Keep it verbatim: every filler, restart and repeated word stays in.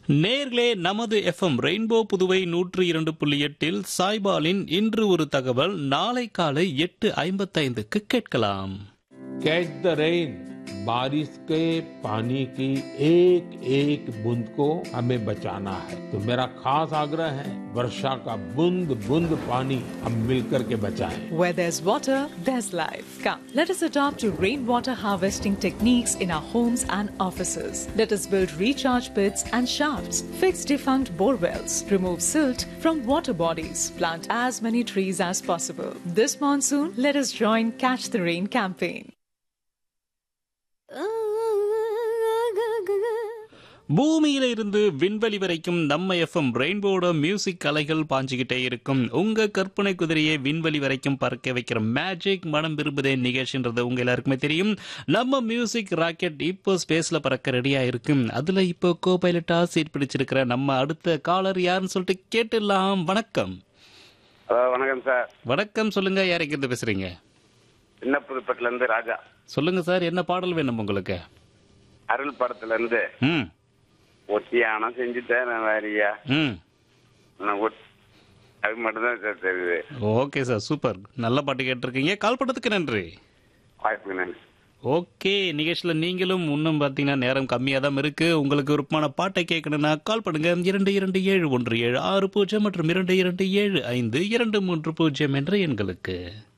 நேர்களே, நமது FM rainbow Puduvai நூற்று இரண்டு புள்ளி எட்டில் சாய்பாலின் இன்று ஒரு தகவல் நாளை காலை எட்டு ஐம்பத்தைந்துக்கு கேட்கலாம். कैच द रेन, बारिश के पानी की एक एक बूंद को हमें बचाना है. तो मेरा खास आग्रह है, वर्षा का बूंद बूंद पानी हम मिलकर के बचाएं. Where there's water, there's life. Come, let us adopt to rainwater harvesting techniques in our homes and offices. Let us build recharge pits and shafts, fix defunct bore wells, remove silt from water bodies, plant as many trees as possible. This monsoon, let us join Catch the Rain campaign. பூமியில இருந்து விண்வெளி வரைக்கும் நம்ம FM ரெயின்போட music அலைகள் பாஞ்சுக்கிட்டே இருக்கும். உங்க கற்பனை குதிரையை விண்வெளி வரைக்கும் பறக்க வைக்கிற மேஜிக் மனம் விரும்புதே நிகழ்ச்சின்றது உங்க எல்லாருக்குமே தெரியும். நம்ம மியூசிக் ராக்கெட் இப்போ ஸ்பேஸ்ல பறக்க ரெடியா இருக்கு. அதுல இப்போ கோ பைலட்டா சீட் பிடிச்சிருக்கிற நம்ம அடுத்த காலர் யாருன்னு சொல்லிட்டு கேட்டுடலாம். வணக்கம். வணக்கம் சார். வணக்கம், சொல்லுங்க, யாருக்கு இருந்து பேசுறீங்க? சின்ன புதுப்பட்டில இருந்து ராஜா. சொல்லுங்க சார், என்ன பாடல் வேணும் உங்களுக்கு? அருள் படத்துல இருந்து ம் ஒத்தியானா செஞ்சுட்டேன் வாரியா. ம் அது மட்டும்தான் சார் தெரியுது. ஓகே சார், சூப்பர், நல்ல பாட்டு கேட்டிருக்கீங்க. கால் பண்ணதுக்கு நன்றி. வாய்ப்புக்கு நன்றி. ஓகே, நிகழ்ச்சியில் நீங்களும் இன்னும் பார்த்தீங்கன்னா நேரம் கம்மியாக தான் இருக்கு. உங்களுக்கு விருப்பமான பாட்டை கேட்கணும்னா கால் பண்ணுங்க. இரண்டு இரண்டு ஏழு ஒன்று ஏழு ஆறு பூஜ்ஜியம் மற்றும் இரண்டு இரண்டு ஏழு ஐந்து இரண்டு மூன்று பூஜ்ஜியம் என்ற எண்களுக்கு.